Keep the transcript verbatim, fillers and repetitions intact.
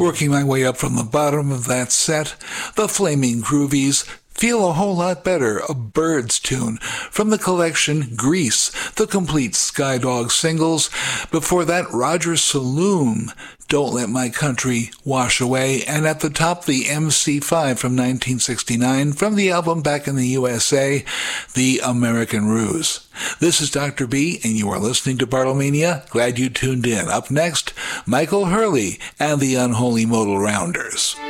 Working my way up from the bottom of that set, the Flaming Groovies, Feel a Whole Lot Better, a Birds tune from the collection Grease, the complete Skydog singles. Before that, Roger Saloom, Don't Let My Country Wash Away, and at the top, the M C five from nineteen sixty-nine from the album Back in the U S A, The American Ruse. This is Doctor B, and you are listening to Bartlemania. Glad you tuned in. Up next, Michael Hurley and the Unholy Modal Rounders.